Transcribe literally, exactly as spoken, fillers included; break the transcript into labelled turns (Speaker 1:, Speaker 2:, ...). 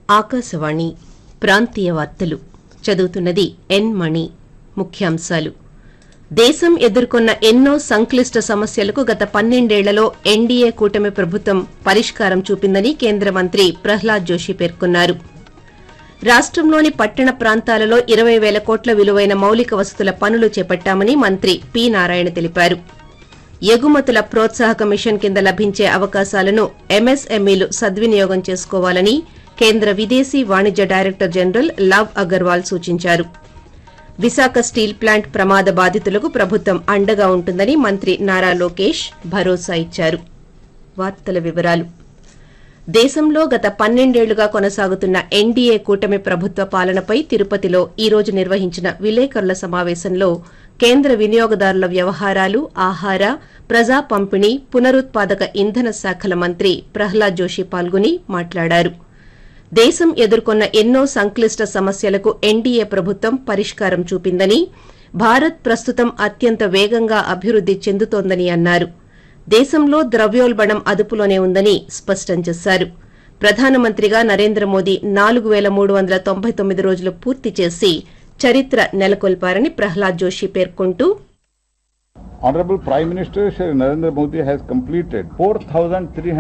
Speaker 1: ఆకాశవాణి ప్రాంతీయ వార్తలు చదువుతున్నది ఎన్ మణి. ముఖ్యాంశాలు. దేశం ఎదుర్కొన్న ఎన్నో సంక్లిష్ట సమస్యలకు గత పన్నెండేళ్లలో ఎన్డీఏ కూటమి ప్రభుత్వం పరిష్కారం చూపిందని కేంద్ర మంత్రి ప్రహ్లాద్ జోషి పేర్కొన్నారు. రాష్టంలోని పట్టణ ప్రాంతాలలో ఇరవై వేల కోట్ల విలువైన మౌలిక వసతుల పనులు చేపట్టామని మంత్రి పి నారాయణ తెలిపారు. ఎగుమతుల ప్రోత్సాహక మిషన్ కింద లభించే అవకాశాలను ఎంఎస్ఎంఈలు సద్వినియోగం చేసుకోవాలని కేంద్ర విదేశీ వాణిజ్య డైరెక్టర్ జనరల్ లవ్ అగర్వాల్ సూచించారు. విశాఖ స్టీల్ ప్లాంట్ ప్రమాద బాధితులకు ప్రభుత్వం అండగా ఉంటుందని మంత్రి నారా లోకేష్ భరోసా ఇచ్చారు. వార్తల వివరాలు. దేశంలో గత పన్నెండేళ్లుగా కొనసాగుతున్న ఎన్డీఏ కూటమి ప్రభుత్వ పాలనపై తిరుపతిలో ఈ రోజు నిర్వహించిన విలేకరుల సమావేశంలో కేంద్ర వినియోగదారుల వ్యవహారాలు, ఆహార, ప్రజా పంపిణీ, పునరుత్పాదక ఇంధన శాఖల మంత్రి ప్రహ్లాద్ జోషి పాల్గొని మాట్లాడారు. దేశం ఎదుర్కొన్న ఎన్నో సంక్లిష్ట సమస్యలకు ఎన్డీఏ ప్రభుత్వం పరిష్కారం చూపిందని, భారత్ ప్రస్తుతం అత్యంత వేగంగా అభివృద్ది చెందుతోందని అన్నారు. దేశంలో ద్రవ్యోల్బణం అదుపులోనే ఉందని స్పష్టం చేశారు. ప్రధానమంత్రిగా నరేంద్ర మోదీ నాలుగు పేల మూడు వందల తొంభై తొమ్మిది రోజులు పూర్తి చేసి చరిత్ర నెలకొల్పారని ప్రహ్లాద్ జోషి పేర్కొంటూ,
Speaker 2: Honorable Prime Minister Shri Narendra Modi has completed four thousand three hundred